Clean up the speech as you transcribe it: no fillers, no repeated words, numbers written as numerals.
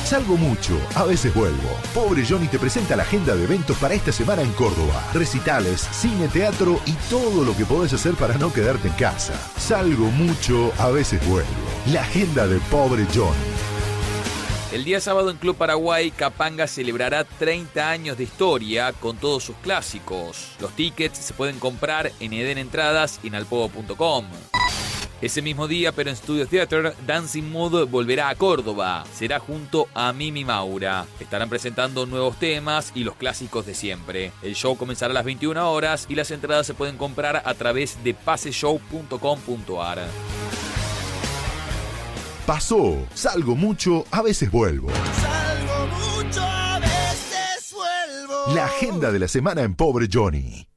Salgo mucho, a veces vuelvo. Pobre Johnny te presenta la agenda de eventos para esta semana en Córdoba. Recitales, cine, teatro y todo lo que podés hacer para no quedarte en casa. Salgo mucho, a veces vuelvo. La agenda de Pobre Johnny. El día sábado en Club Paraguay, Capanga celebrará 30 años de historia con todos sus clásicos. Los tickets se pueden comprar en Eden Entradas y en alpogo.com. Ese mismo día, pero en Studio Theater, Dancing Mood volverá a Córdoba. Será junto a Mimi Maura. Estarán presentando nuevos temas y los clásicos de siempre. El show comenzará a las 21 horas y las entradas se pueden comprar a través de paseshow.com.ar. Pasó. Salgo mucho, a veces vuelvo. Salgo mucho, a veces vuelvo. La agenda de la semana en Pobre Johnny.